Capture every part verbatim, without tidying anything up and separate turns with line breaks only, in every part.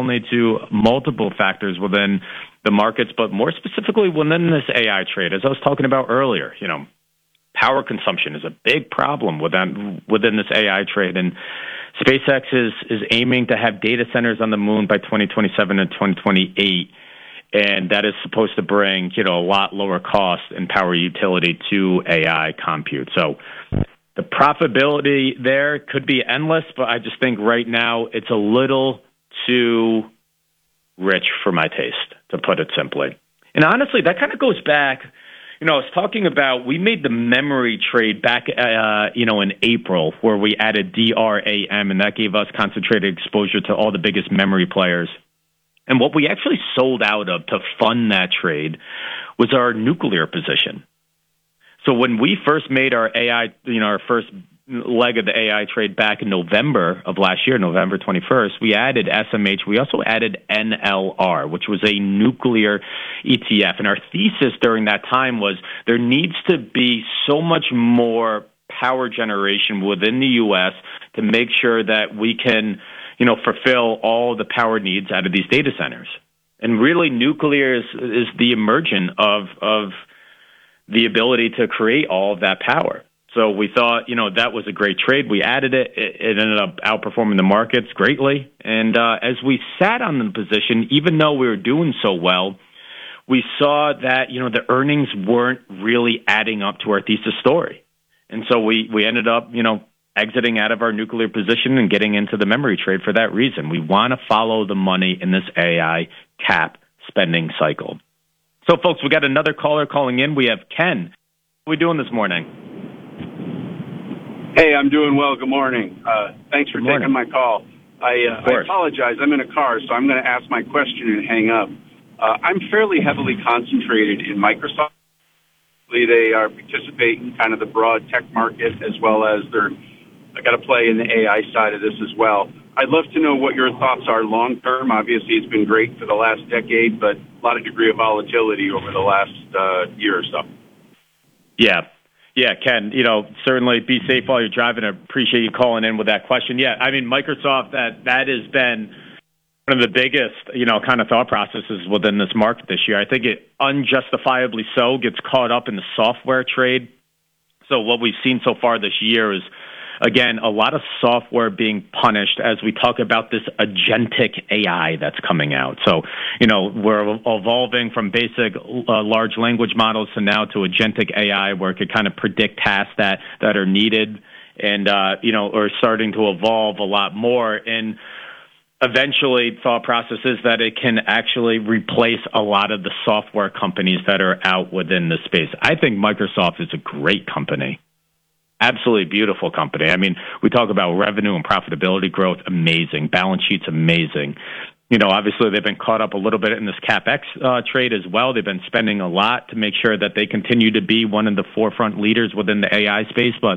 only to multiple factors within the markets, but more specifically within this A I trade. As I was talking about earlier, you know, power consumption is a big problem within within this A I trade, and SpaceX is is aiming to have data centers on the moon by twenty twenty-seven and twenty twenty-eight, and that is supposed to bring, you know, a lot lower cost and power utility to A I compute. So the profitability there could be endless, but I just think right now it's a little too rich for my taste, to put it simply. And honestly, that kind of goes back. You know, I was talking about, we made the memory trade back, uh, you know, in April, where we added D R A M, and that gave us concentrated exposure to all the biggest memory players. And what we actually sold out of to fund that trade was our nuclear position. So when we first made our A I, you know, our first leg of the A I trade back in November of last year, November twenty-first, we added S M H. We also added N L R, which was a nuclear E T F. And our thesis during that time was there needs to be so much more power generation within the U S to make sure that we can, you know, fulfill all the power needs out of these data centers. And really, nuclear is, is the emergent of, of the ability to create all of that power. So we thought, you know, that was a great trade. We added it. It, it ended up outperforming the markets greatly. And uh, as we sat on the position, even though we were doing so well, we saw that, you know, the earnings weren't really adding up to our thesis story. And so we, we ended up, you know, exiting out of our nuclear position and getting into the memory trade for that reason. We want to follow the money in this A I cap spending cycle. So, folks, we got another caller calling in. We have Ken. What are we doing this morning?
Hey, I'm doing well. Good morning. Uh, thanks for taking my call. I, uh, I apologize. I'm in a car, so I'm going to ask my question and hang up. Uh, I'm fairly heavily concentrated in Microsoft. They are participating in kind of the broad tech market, as well as they're I got to play in the A I side of this as well. I'd love to know what your thoughts are long term. Obviously, it's been great for the last decade, but a lot of degree of volatility over the last uh, year or so.
Yeah. Yeah, Ken, you know, certainly be safe while you're driving. I appreciate you calling in with that question. Yeah, I mean, Microsoft, that that has been one of the biggest, you know, kind of thought processes within this market this year. I think it unjustifiably so gets caught up in the software trade. So what we've seen so far this year is, again, a lot of software being punished as we talk about this agentic A I that's coming out. So, you know, we're evolving from basic uh, large language models to now to agentic A I, where it could kind of predict tasks that, that are needed and, uh, you know, are starting to evolve a lot more. And eventually, thought process is that it can actually replace a lot of the software companies that are out within the space. I think Microsoft is a great company. Absolutely beautiful company. I mean, we talk about revenue and profitability growth, amazing. Balance sheet's amazing. You know, obviously they've been caught up a little bit in this CapEx uh, trade as well. They've been spending a lot to make sure that they continue to be one of the forefront leaders within the A I space. But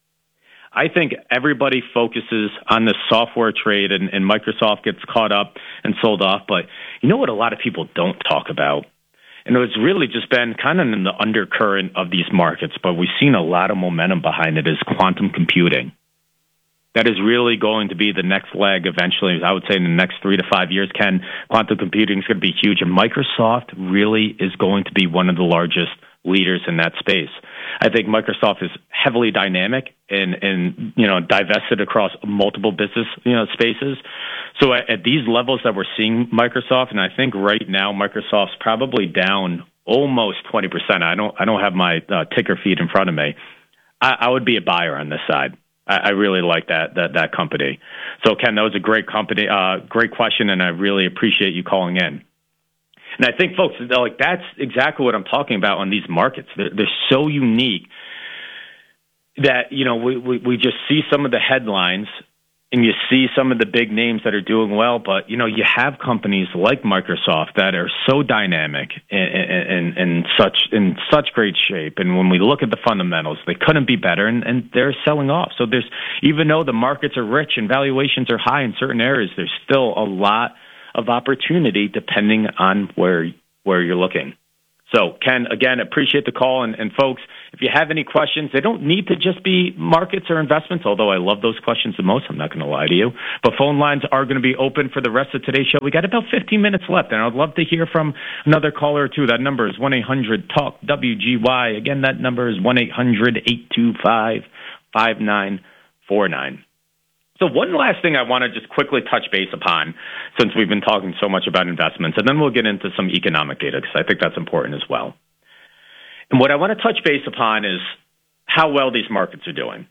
I think everybody focuses on the software trade, and, and Microsoft gets caught up and sold off. But you know what a lot of people don't talk about? And it's really just been kind of in the undercurrent of these markets, but we've seen a lot of momentum behind it, is quantum computing. That is really going to be the next leg eventually. I would say in the next three to five years, Ken, quantum computing is going to be huge. And Microsoft really is going to be one of the largest leaders in that space. I think Microsoft is heavily dynamic and, and you know, divested across multiple business, you know, spaces. So at, at these levels that we're seeing Microsoft, and I think right now Microsoft's probably down almost twenty percent. I don't I don't have my uh, ticker feed in front of me. I, I would be a buyer on this side. I, I really like that that that company. So Ken, that was a great company, uh, great question, and I really appreciate you calling in. And I think, folks, like that's exactly what I'm talking about on these markets. They're, they're so unique that, you know, we, we, we just see some of the headlines and you see some of the big names that are doing well. But, you know, you have companies like Microsoft that are so dynamic and, and, and such in such great shape. And when we look at the fundamentals, they couldn't be better, and, and they're selling off. So there's, even though the markets are rich and valuations are high in certain areas, there's still a lot of opportunity depending on where where you're looking. So, Ken, again, appreciate the call. And, and folks, If you have any questions, they don't need to just be markets or investments, although I love those questions the most. I'm not going to lie to you. But phone lines are going to be open for the rest of today's show. We got about fifteen minutes left, and I'd love to hear from another caller or two. That number is one eight hundred talk W G Y. Again, that number is one eight hundred eight two five five nine four nine. So one last thing I want to just quickly touch base upon, since we've been talking so much about investments, and then we'll get into some economic data because I think that's important as well. And what I want to touch base upon is how well these markets are doing.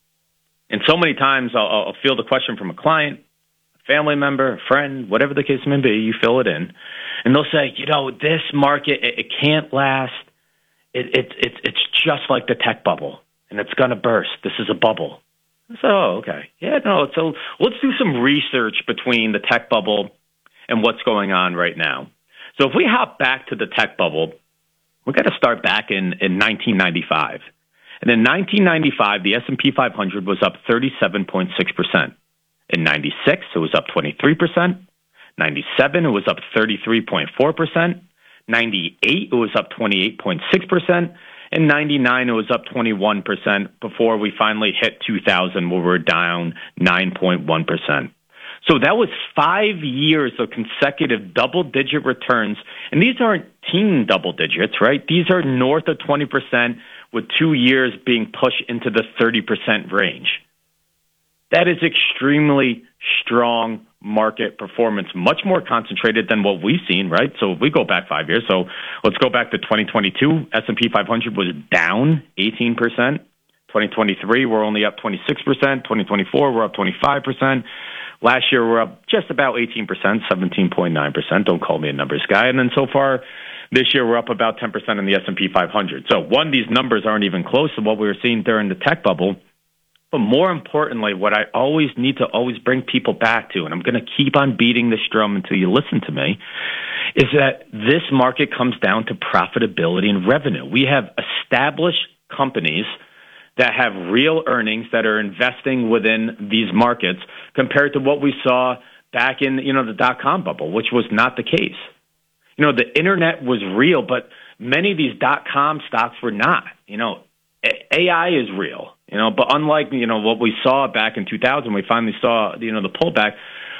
And so many times I'll, I'll field a question from a client, a family member, a friend, whatever the case may be, you fill it in, and they'll say, you know, this market, it, it can't last. It, it, it, it's just like the tech bubble, and it's going to burst. This is a bubble. So, oh, okay. Yeah, no, so let's do some research between the tech bubble and what's going on right now. So if we hop back to the tech bubble, we got to start back in, in nineteen ninety-five. And in nineteen ninety-five, the S and P five hundred was up thirty-seven point six percent. In ninety-six, it was up twenty-three percent. ninety-seven, it was up thirty-three point four percent. ninety-eight, it was up twenty-eight point six percent. In ninety-nine, it was up twenty-one percent before we finally hit two thousand, where we're down nine point one percent. So that was five years of consecutive double-digit returns. And these aren't teen double digits, right? These are north of twenty percent with two years being pushed into the thirty percent range. That is extremely strong market performance, much more concentrated than what we've seen, right? So if we go back five years, so let's go back to twenty twenty-two, S and P five hundred was down eighteen percent. twenty twenty-three, we're only up twenty-six percent. twenty twenty-four, we're up twenty-five percent. Last year, we're up just about eighteen percent, seventeen point nine percent. Don't call me a numbers guy. And then so far this year, we're up about ten percent in the S and P five hundred. So one, these numbers aren't even close to what we were seeing during the tech bubble. But more importantly, what I always need to always bring people back to, and I'm going to keep on beating this drum until you listen to me, is that this market comes down to profitability and revenue. We have established companies that have real earnings that are investing within these markets compared to what we saw back in, you know, the dot-com bubble, which was not the case. You know, the internet was real, but many of these dot-com stocks were not. You know, A I is real, you know, but unlike, you know, what we saw back in two thousand, we finally saw, you know, the pullback.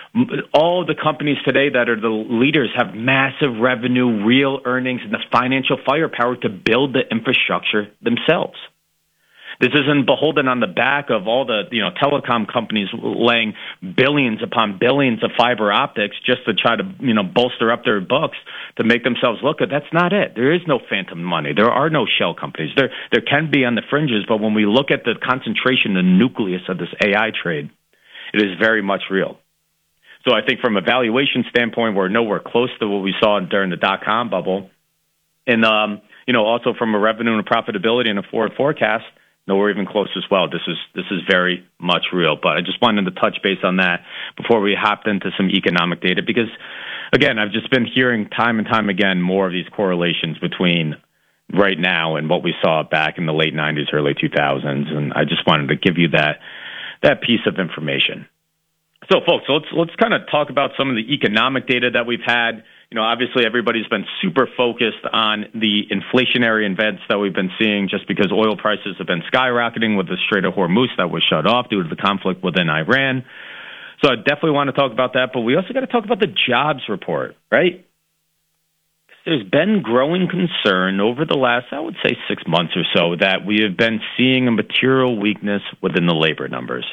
All of the companies today that are the leaders have massive revenue, real earnings, and the financial firepower to build the infrastructure themselves. This isn't beholden on the back of all the, you know, telecom companies laying billions upon billions of fiber optics just to try to, you know, bolster up their books to make themselves look good. That's not it. There is no phantom money. There are no shell companies. There, there can be on the fringes, but when we look at the concentration, the nucleus of this A I trade, it is very much real. So I think from a valuation standpoint, we're nowhere close to what we saw during the dot-com bubble. And, um, you know, also from a revenue and a profitability and a forward forecast, nowhere even close as well. This is this is very much real. But I just wanted to touch base on that before we hopped into some economic data because, again, I've just been hearing time and time again more of these correlations between right now and what we saw back in the late nineties, early two thousands. And I just wanted to give you that that piece of information. So, folks, let's let's kind of talk about some of the economic data that we've had. You know, obviously, everybody's been super focused on the inflationary events that we've been seeing just because oil prices have been skyrocketing with the Strait of Hormuz that was shut off due to the conflict within Iran. So I definitely want to talk about that, but we also got to talk about the jobs report, right? There's been growing concern over the last, I would say, six months or so that we have been seeing a material weakness within the labor numbers.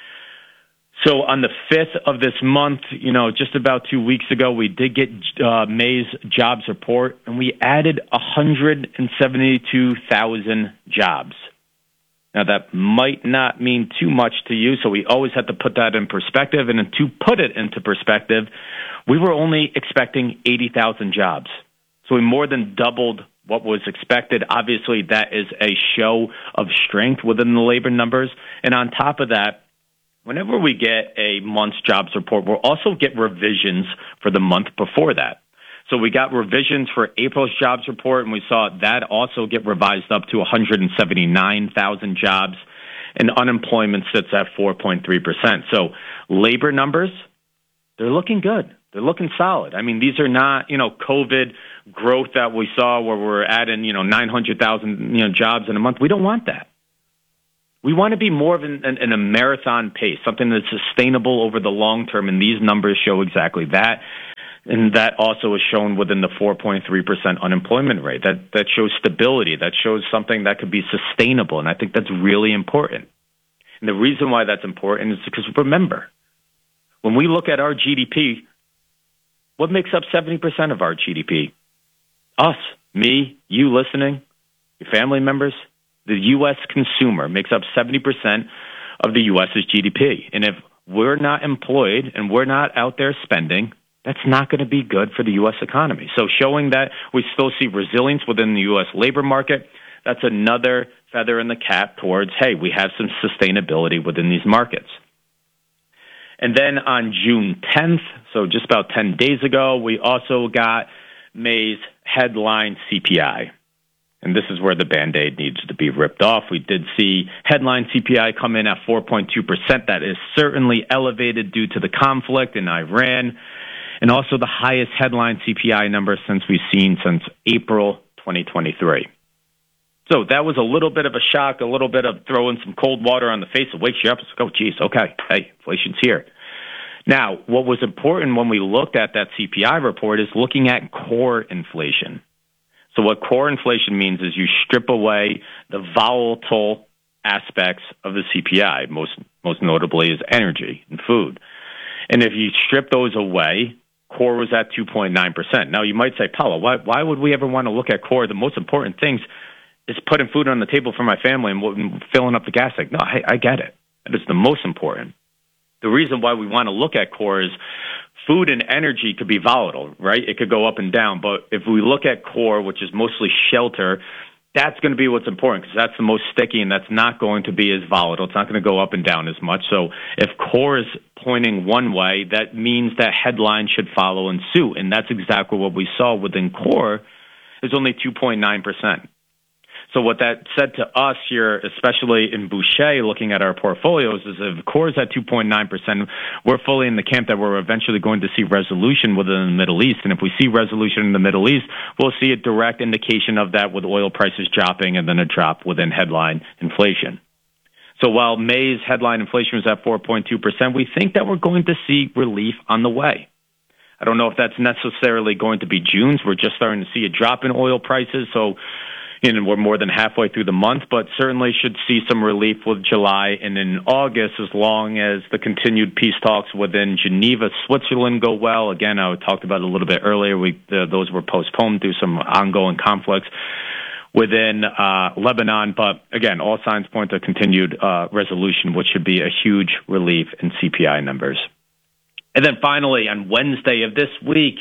So on the fifth of this month, you know, just about two weeks ago, we did get uh, May's jobs report, and we added one hundred seventy-two thousand jobs. Now, that might not mean too much to you, so we always have to put that in perspective. And to put it into perspective, we were only expecting eighty thousand jobs. So we more than doubled what was expected. Obviously, that is a show of strength within the labor numbers. And on top of that, whenever we get a month's jobs report, we'll also get revisions for the month before that. So we got revisions for April's jobs report, and we saw that also get revised up to one hundred seventy-nine thousand jobs, and unemployment sits at four point three percent. So labor numbers, they're looking good. They're looking solid. I mean, these are not, you know, COVID growth that we saw where we're adding, you know, nine hundred thousand, you know, jobs in a month. We don't want that. We want to be more of an, an, a marathon pace, something that's sustainable over the long term, and these numbers show exactly that. And that also is shown within the four point three percent unemployment rate. That that shows stability. That shows something that could be sustainable, and I think that's really important. And the reason why that's important is because, remember, when we look at our G D P, what makes up seventy percent of our G D P? Us, me, you listening, your family members. The U S consumer makes up seventy percent of the U S's G D P. And if we're not employed and we're not out there spending, that's not going to be good for the U S economy. So showing that we still see resilience within the U S labor market, that's another feather in the cap towards, hey, we have some sustainability within these markets. And then on June tenth, so just about ten days ago, we also got May's headline C P I. And this is where the Band-Aid needs to be ripped off. We did see headline C P I come in at four point two percent. That is certainly elevated due to the conflict in Iran, and also the highest headline C P I number since we've seen since April twenty twenty-three. So that was a little bit of a shock, a little bit of throwing some cold water on the face. It wakes you up. It's like, oh, geez, okay, hey, inflation's here. Now, what was important when we looked at that C P I report is looking at core inflation. So what core inflation means is you strip away the volatile aspects of the C P I, most most notably is energy and food. And if you strip those away, core was at two point nine percent. Now, you might say, Paulo, why, why would we ever want to look at core? The most important things is putting food on the table for my family and filling up the gas tank. No, I, I get it. That is the most important. The reason why we want to look at core is food and energy could be volatile, right? It could go up and down. But if we look at core, which is mostly shelter, that's going to be what's important because that's the most sticky and that's not going to be as volatile. It's not going to go up and down as much. So if core is pointing one way, that means that headline should follow in suit. And that's exactly what we saw within core is only two point nine percent. So what that said to us here, especially in Boucher, looking at our portfolios, is if core is at two point nine percent, we're fully in the camp that we're eventually going to see resolution within the Middle East. And if we see resolution in the Middle East, we'll see a direct indication of that with oil prices dropping and then a drop within headline inflation. So while May's headline inflation was at four point two percent, we think that we're going to see relief on the way. I don't know if that's necessarily going to be June's. We're just starting to see a drop in oil prices. So You know, we're more than halfway through the month, but certainly should see some relief with July and in August as long as the continued peace talks within Geneva, Switzerland go well. Again, I talked about it a little bit earlier. We, uh, those were postponed through some ongoing conflicts within uh, Lebanon. But again, all signs point to continued uh, resolution, which should be a huge relief in C P I numbers. And then finally, on Wednesday of this week,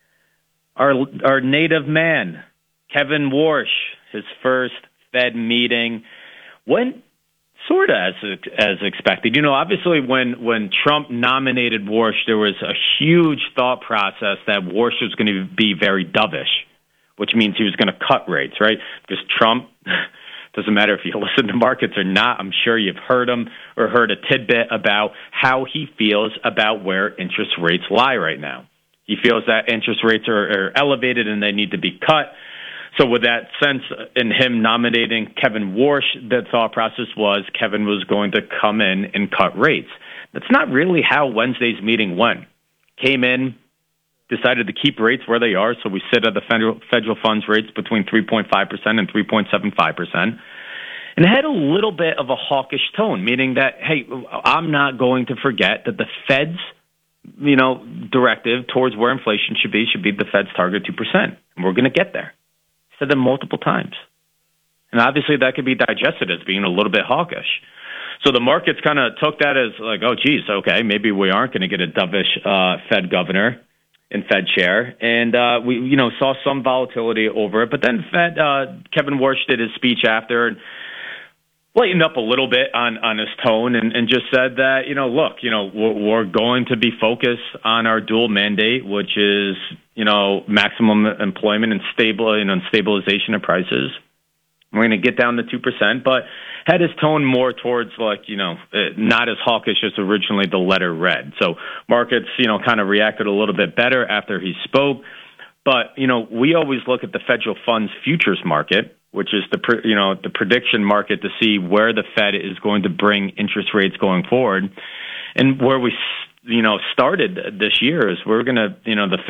our our native man, Kevin Warsh, his first Fed meeting went sort of as as expected. You know, obviously when, when Trump nominated Warsh, there was a huge thought process that Warsh was going to be very dovish, which means he was going to cut rates, right? Because Trump, doesn't matter if you listen to markets or not, I'm sure you've heard him or heard a tidbit about how he feels about where interest rates lie right now. He feels that interest rates are, are elevated and they need to be cut. So with that sense in him nominating Kevin Warsh, the thought process was Kevin was going to come in and cut rates. That's not really how Wednesday's meeting went. Came in, decided to keep rates where they are, so we sit at the federal, federal funds rates between three point five percent and three point seven five percent. And it had a little bit of a hawkish tone, meaning that, hey, I'm not going to forget that the Fed's you know, directive towards where inflation should be should be the Fed's target two percent. And we're going to get there. Said them multiple times. And obviously that could be digested as being a little bit hawkish. So the markets kind of took that as like, oh, geez, okay, maybe we aren't going to get a dovish uh, Fed governor and Fed chair. And uh, we, you know, saw some volatility over it. But then Fed, uh, Kevin Warsh did his speech after and lightened up a little bit on, on his tone and, and just said that, you know, look, you know, we're, we're going to be focused on our dual mandate, which is, you know, maximum employment and stable, you know, and stabilization of prices. We're going to get down to two percent, but had his tone more towards, like, you know, not as hawkish as originally the letter read. So markets, you know, kind of reacted a little bit better after he spoke. But, you know, we always look at the federal funds futures market, which is the, you know, the prediction market to see where the Fed is going to bring interest rates going forward. And where we, you know, started this year is we're going to, you know, the